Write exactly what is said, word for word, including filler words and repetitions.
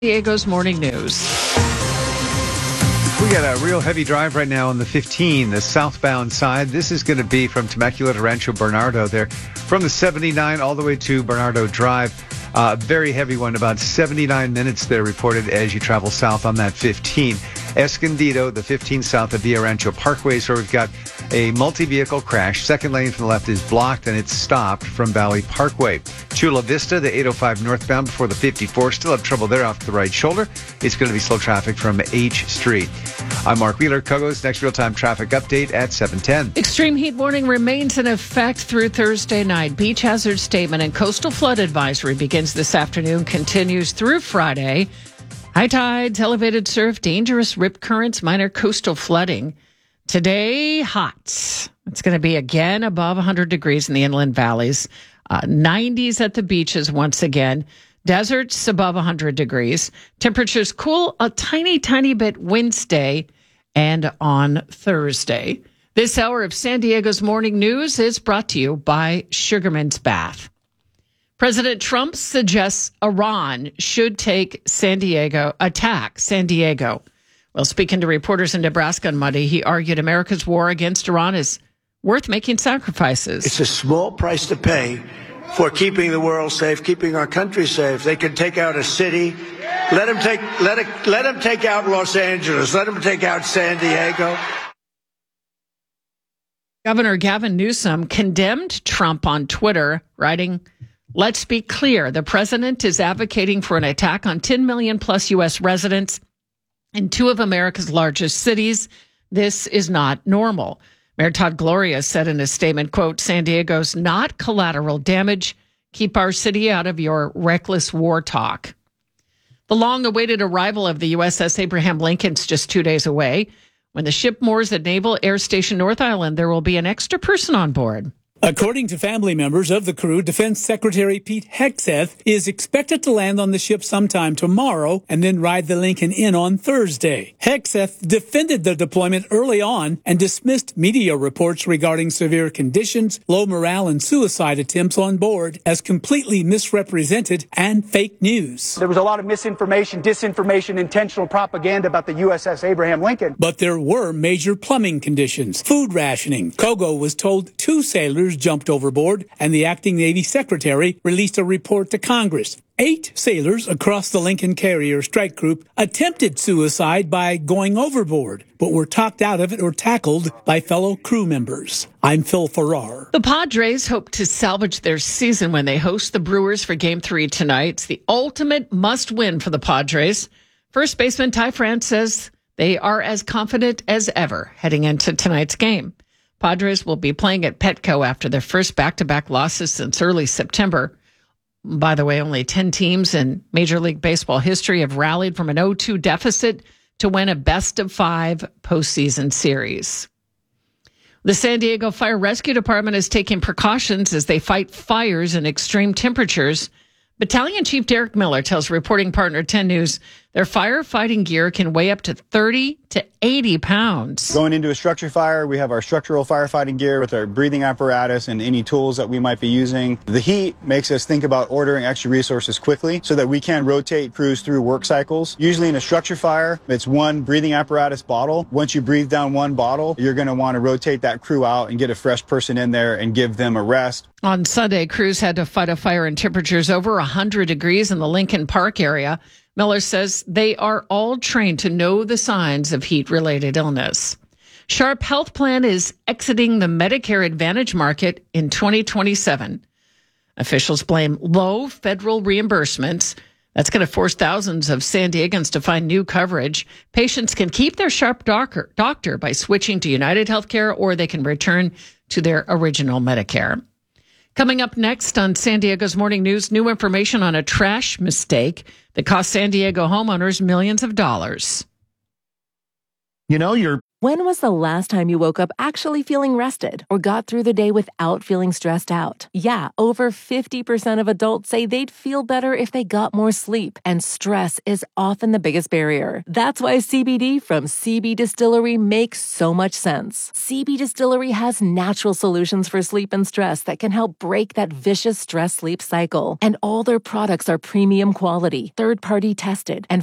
Diego's Morning News. We got a real heavy drive right now on the fifteen, the southbound side. This is going to be from Temecula to Rancho Bernardo there, from the seventy-nine all the way to Bernardo Drive. Uh, very heavy one, about seventy-nine minutes there reported as you travel south on that fifteen. Escondido, the fifteen south of Villa Rancho Parkway, so we've got a multi-vehicle crash. Second lane from the left is blocked and it's stopped from Valley Parkway. Chula Vista, the eight oh five northbound before the fifty-four, still have trouble there off the right shoulder. It's going to be slow traffic from H Street. I'm Mark Wheeler. Kogo's next real-time traffic update at seven ten. Extreme heat warning remains in effect through Thursday night. Beach hazard statement and coastal flood advisory begins this afternoon, continues through Friday. High tides, elevated surf, dangerous rip currents, minor coastal flooding. Today, hot. It's going to be again above one hundred degrees in the inland valleys. Uh, nineties at the beaches once again. Deserts above one hundred degrees. Temperatures cool a tiny, tiny bit Wednesday and on Thursday. This hour of San Diego's Morning News is brought to you by Sugarman's Bath. President Trump suggests Iran should take San Diego, attack San Diego. Well, speaking to reporters in Nebraska on Monday, he argued America's war against Iran is worth making sacrifices. It's a small price to pay for keeping the world safe, keeping our country safe. They can take out a city. Let them take, let it, let them take out Los Angeles. Let them take out San Diego. Governor Gavin Newsom condemned Trump on Twitter, writing, "Let's be clear. The president is advocating for an attack on ten million plus U S residents in two of America's largest cities. This is not normal." Mayor Todd Gloria said in a statement, quote, "San Diego's not collateral damage. Keep our city out of your reckless war talk." The long-awaited arrival of the U S S Abraham Lincoln's just two days away. When the ship moors at Naval Air Station North Island, there will be an extra person on board. According to family members of the crew, Defense Secretary Pete Hegseth is expected to land on the ship sometime tomorrow and then ride the Lincoln in on Thursday. Hegseth defended the deployment early on and dismissed media reports regarding severe conditions, low morale, and suicide attempts on board as completely misrepresented and fake news. There was a lot of misinformation, disinformation, intentional propaganda about the U S S Abraham Lincoln. But there were major plumbing conditions, food rationing. Kogo was told two sailors jumped overboard, and the acting Navy Secretary released a report to Congress. Eight sailors across the Lincoln Carrier strike group attempted suicide by going overboard, but were talked out of it or tackled by fellow crew members. I'm Phil Farrar. The Padres hope to salvage their season when they host the Brewers for Game three tonight. It's the ultimate must-win for the Padres. First baseman Ty France says they are as confident as ever heading into tonight's game. Padres will be playing at Petco after their first back-to-back losses since early September. By the way, only ten teams in Major League Baseball history have rallied from an oh two deficit to win a best-of-five postseason series. The San Diego Fire Rescue Department is taking precautions as they fight fires and extreme temperatures. Battalion Chief Derek Miller tells reporting partner ten News their firefighting gear can weigh up to thirty to eighty pounds. Going into a structure fire, we have our structural firefighting gear with our breathing apparatus and any tools that we might be using. The heat makes us think about ordering extra resources quickly so that we can rotate crews through work cycles. Usually in a structure fire, it's one breathing apparatus bottle. Once you breathe down one bottle, you're going to want to rotate that crew out and get a fresh person in there and give them a rest. On Sunday, crews had to fight a fire in temperatures over one hundred degrees in the Lincoln Park area. Miller says they are all trained to know the signs of heat-related illness. Sharp Health Plan is exiting the Medicare Advantage market in twenty twenty-seven. Officials blame low federal reimbursements. That's going to force thousands of San Diegans to find new coverage. Patients can keep their Sharp doctor, doctor by switching to United Healthcare, or they can return to their original Medicare. Coming up next on San Diego's Morning News, new information on a trash mistake that cost San Diego homeowners millions of dollars. You know, your When was the last time you woke up actually feeling rested or got through the day without feeling stressed out? Yeah, over fifty percent of adults say they'd feel better if they got more sleep, and stress is often the biggest barrier. That's why C B D from C B Distillery makes so much sense. C B Distillery has natural solutions for sleep and stress that can help break that vicious stress-sleep cycle. And all their products are premium quality, third-party tested, and